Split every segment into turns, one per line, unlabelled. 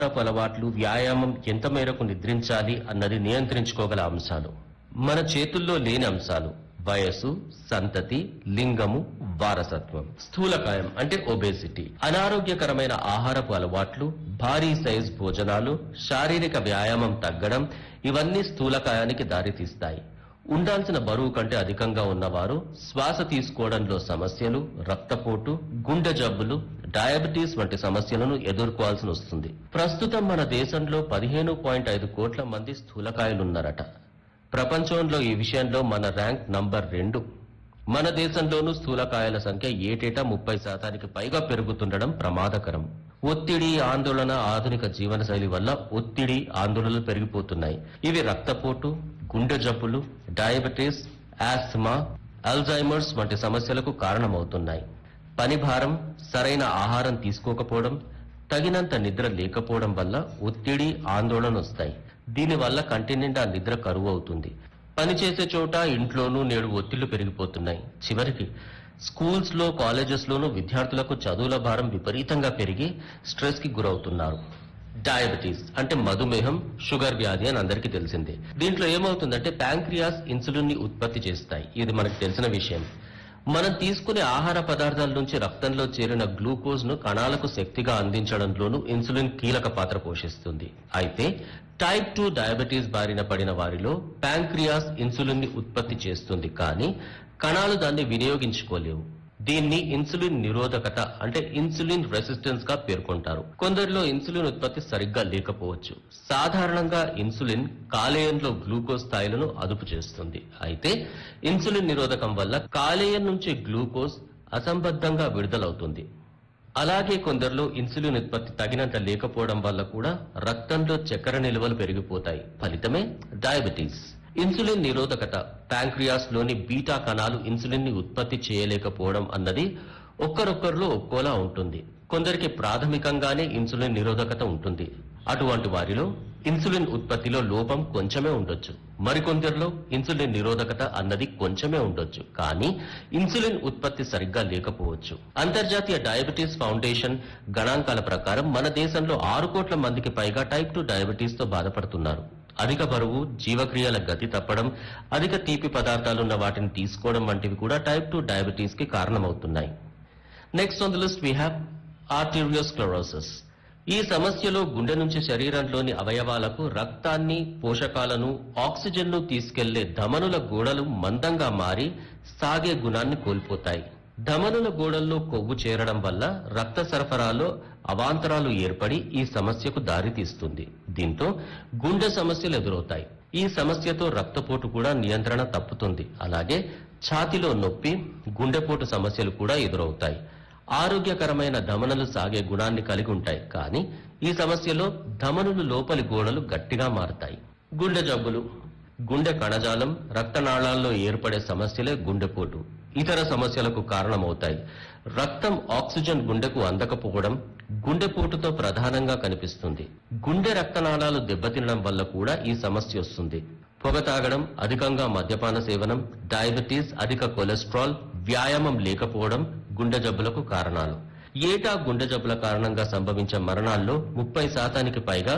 అలవాట్లు, వ్యాయామం ఎంత మేరకు నిద్రించాలి అన్నది నియంత్రించుకోగల అంశాలు. మన చేతుల్లో లేని అంశాలు వయసు, సంతతి, లింగము, వారసత్వం. స్థూలకాయం అంటే ఒబేసిటీ, అనారోగ్యకరమైన ఆహారపు అలవాట్లు, భారీ సైజ్ భోజనాలు, శారీరక వ్యాయామం తగ్గడం ఇవన్నీ స్థూలకాయానికి దారితీస్తాయి. ఉండాల్సిన బరువు కంటే అధికంగా ఉన్నవారు శ్వాస తీసుకోవడంలో సమస్యలు, రక్తపోటు, గుండె జబ్బులు, డయాబెటీస్ వంటి సమస్యలను ఎదుర్కోవాల్సి వస్తుంది. ప్రస్తుతం మన దేశంలో 15.5 కోట్ల మంది స్థూలకాయులున్నారట. ప్రపంచంలో ఈ విషయంలో మన ర్యాంక్ నంబర్ 2. మన దేశంలోనూ స్థూలకాయాల సంఖ్య ఏటేటా 30% పైగా పెరుగుతుండడం ప్రమాదకరం. ఒత్తిడి, ఆందోళన, ఆధునిక జీవనశైలి వల్ల ఒత్తిడి, ఆందోళనలు పెరిగిపోతున్నాయి. ఇవి రక్తపోటు, గుండె జబ్బులు, డయాబెటీస్, ఆస్మా, అల్జైమర్స్ వంటి సమస్యలకు కారణమవుతున్నాయి. పని భారం, సరైన ఆహారం తీసుకోకపోవడం, తగినంత నిద్ర లేకపోవడం వల్ల ఒత్తిడి, ఆందోళన వస్తాయి. దీనివల్ల కంటి నిండా నిద్ర కరువు అవుతుంది. పనిచేసే చోట, ఇంట్లోనూ నేడు ఒత్తిళ్లు పెరిగిపోతున్నాయి. చివరికి స్కూల్స్ లో, కాలేజెస్ లోనూ విద్యార్థులకు చదువుల భారం విపరీతంగా పెరిగి స్ట్రెస్ కి గురవుతున్నారు. డయాబెటీస్ అంటే మధుమేహం, షుగర్ వ్యాధి అని అందరికీ తెలిసిందే. దీంట్లో ఏమవుతుందంటే ప్యాంక్రియాస్ ఇన్సులిన్ ని ఉత్పత్తి చేస్తాయి. ఇది మనకు తెలిసిన విషయం. మనం తీసుకునే ఆహార పదార్థాల నుంచి రక్తంలో చేరిన గ్లూకోజ్ ను కణాలకు శక్తిగా అందించడంలోనూ ఇన్సులిన్ కీలక పాత్ర పోషిస్తుంది. అయితే టైప్ 2 డయాబెటీస్ బారిన పడిన వారిలో ప్యాంక్రియాస్ ఇన్సులిన్ ని ఉత్పత్తి చేస్తుంది, కానీ కణాలు దాన్ని వినియోగించుకోలేవు. దీన్ని ఇన్సులిన్ నిరోధకత అంటే ఇన్సులిన్ రెసిస్టెన్స్ గా పేర్కొంటారు. కొందరిలో ఇన్సులిన్ ఉత్పత్తి సరిగ్గా లేకపోవచ్చు. సాధారణంగా ఇన్సులిన్ కాలేయంలో గ్లూకోజ్ స్థాయిలను అదుపు చేస్తుంది. అయితే ఇన్సులిన్ నిరోధకం వల్ల కాలేయం నుంచి గ్లూకోజ్ అసంబద్ధంగా విడుదలవుతుంది. అలాగే కొందరిలో ఇన్సులిన్ ఉత్పత్తి తగినంత లేకపోవడం వల్ల కూడా రక్తంలో చక్కెర నిల్వలు పెరిగిపోతాయి. ఫలితమే డయాబెటీస్. ఇన్సులిన్ నిరోధకత, ప్యాంక్రియాస్ లోని బీటా కణాలు ఇన్సులిన్ ని ఉత్పత్తి చేయలేకపోవడం అన్నది ఒక్కరొక్కరిలో ఒక్కోలా ఉంటుంది. కొందరికి ప్రాథమికంగానే ఇన్సులిన్ నిరోధకత ఉంటుంది. అటువంటి వారిలో ఇన్సులిన్ ఉత్పత్తిలో లోపం కొంచెమే ఉండొచ్చు. మరికొందరిలో ఇన్సులిన్ నిరోధకత అన్నది కొంచెమే ఉండొచ్చు, కానీ ఇన్సులిన్ ఉత్పత్తి సరిగ్గా లేకపోవచ్చు. అంతర్జాతీయ డయాబెటీస్ ఫౌండేషన్ గణాంకాల ప్రకారం మన దేశంలో 6 కోట్ల మందికి పైగా టైప్ 2 డయాబెటీస్ తో బాధపడుతున్నారు. అధిక బరువు, జీవక్రియల గతి తప్పడం, అధిక తీపి పదార్థాలున్న వాటిని తీసుకోవడం వంటివి కూడా టైప్ 2 డయాబెటీస్ కి కారణమవుతున్నాయి. Next on the list we have arteriosclerosis. ఈ సమస్యలో గుండె నుంచి శరీరంలోని అవయవాలకు రక్తాన్ని, పోషకాలను, ఆక్సిజన్ ను తీసుకెళ్లే ధమనుల గోడలు మందంగా మారి సాగే గుణాన్ని కోల్పోతాయి. ధమనుల గోడల్లో కొవ్వు చేరడం వల్ల రక్త సరఫరాలో అవాంతరాలు ఏర్పడి ఈ సమస్యకు దారితీస్తుంది. దీంతో గుండె సమస్యలు ఎదురవుతాయి. ఈ సమస్యతో రక్తపోటు కూడా నియంత్రణ తప్పుతుంది. అలాగే ఛాతీలో నొప్పి, గుండెపోటు సమస్యలు కూడా ఎదురవుతాయి. ఆరోగ్యకరమైన ధమనులు సాగే గుణాన్ని కలిగి ఉంటాయి, కానీ ఈ సమస్యలో ధమనులు లోపలి గోడలు గట్టిగా మారతాయి. గుండె జబ్బులు, గుండె కణజాలం, రక్తనాళాల్లో ఏర్పడే సమస్యలే గుండెపోటు, ఇతర సమస్యలకు కారణమవుతాయి. రక్తం, ఆక్సిజన్ గుండెకు అందకపోవడం గుండెపోటుతో ప్రధానంగా కనిపిస్తుంది. గుండె రక్తనాళాలు దెబ్బతినడం వల్ల కూడా ఈ సమస్య వస్తుంది. పొగ తాగడం, అధికంగా మద్యపాన సేవనం, డయాబెటీస్, అధిక కొలెస్ట్రాల్, వ్యాయామం లేకపోవడం గుండె జబ్బులకు కారణాలు. ఏటా గుండె జబ్బుల కారణంగా సంభవించే మరణాల్లో 30% పైగా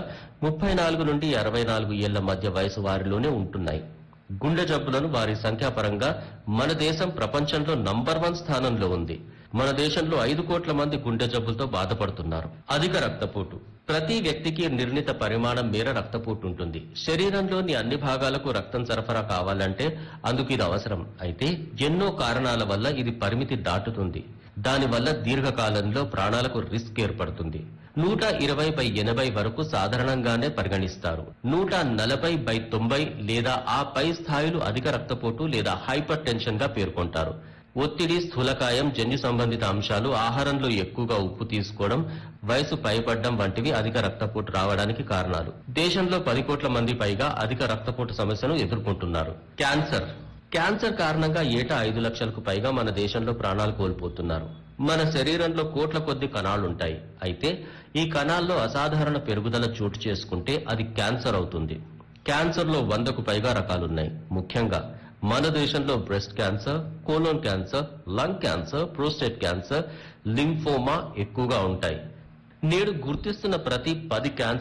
34 నుండి 64 ఏళ్ల మధ్య వయసు వారిలోనే ఉంటున్నాయి. గుండె జబ్బులను వారి సంఖ్యాపరంగా మన దేశం ప్రపంచంలో నంబర్ 1 స్థానంలో ఉంది. మన దేశంలో 5 కోట్ల మంది గుండె జబ్బులతో బాధపడుతున్నారు. అధిక రక్తపోటు. ప్రతి వ్యక్తికి నిర్ణీత పరిమాణం మేర రక్తపోటు ఉంటుంది. శరీరంలోని అన్ని భాగాలకు రక్తం సరఫరా కావాలంటే అందుకు ఇది అవసరం. అయితే ఎన్నో కారణాల వల్ల ఇది పరిమితి దాటుతుంది. దానివల్ల దీర్ఘకాలంలో ప్రాణాలకు రిస్క్ ఏర్పడుతుంది. 120/80 వరకు సాధారణంగానే పరిగణిస్తారు. 140/90 లేదా ఆ పై స్థాయిలు అధిక రక్తపోటు లేదా హైపర్ టెన్షన్ గా పేర్కొంటారు. ఒత్తిడి, స్థూలకాయం, జన్యు సంబంధిత అంశాలు, ఆహారంలో ఎక్కువగా ఉప్పు తీసుకోవడం, వయసు పైబడ్డం వంటివి అధిక రక్తపోటు రావడానికి కారణాలు. దేశంలో 10 కోట్ల మంది పైగా అధిక రక్తపోటు సమస్యను ఎదుర్కొంటున్నారు. క్యాన్సర్ కారణంగా ఏటా 5 లక్షలకు పైగా మన దేశంలో ప్రాణాలు కోల్పోతున్నారు. మన శరీరంలో కోట్ల కొద్ది కణాలుంటాయి. అయితే ఈ కణాల్లో అసాధారణ పెరుగుదల చోటు చేసుకుంటే అది క్యాన్సర్ అవుతుంది. క్యాన్సర్ లో 100కు పైగా రకాలున్నాయి. ముఖ్యంగా మన దేశంలో breast cancer, colon cancer, lung cancer, prostate cancer, lymphoma ఎక్కువగా ఉంటాయి. నేడు గుర్తిస్తున్న ప్రతి 10 క్యాన్సర్